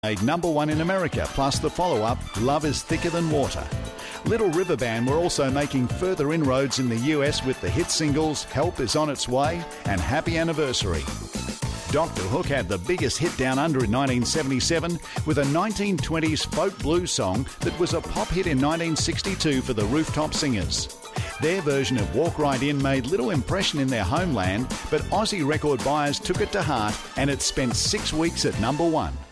made #1 in America, plus the follow-up, Love is Thicker Than Water. Little River Band were also making further inroads in the US with the hit singles Help Is On Its Way and Happy Anniversary. Dr. Hook had the biggest hit down under in 1977 with a 1920s folk blues song that was a pop hit in 1962 for the Rooftop Singers. Their version of Walk Right In made little impression in their homeland, but Aussie record buyers took it to heart and it spent 6 weeks at #1.